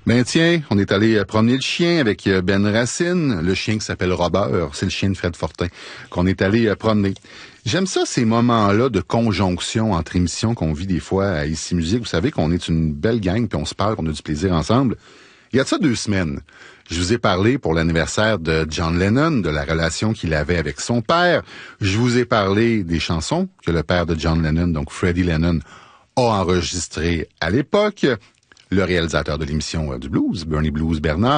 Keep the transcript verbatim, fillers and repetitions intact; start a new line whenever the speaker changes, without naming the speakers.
Ben tiens, on est allé promener le chien avec Ben Racine, le chien qui s'appelle Robert, c'est le chien de Fred Fortin, qu'on est allé promener. J'aime ça, ces moments-là de conjonction entre émissions qu'on vit des fois à Ici Musique. Vous savez qu'on est une belle gang, puis on se parle, on a du plaisir ensemble. Il y a de ça deux semaines, je vous ai parlé pour l'anniversaire de John Lennon, de la relation qu'il avait avec son père. Je vous ai parlé des chansons que le père de John Lennon, donc Freddie Lennon, a enregistrées à l'époque. Le réalisateur de l'émission du blues, Bernie Blues Bernard,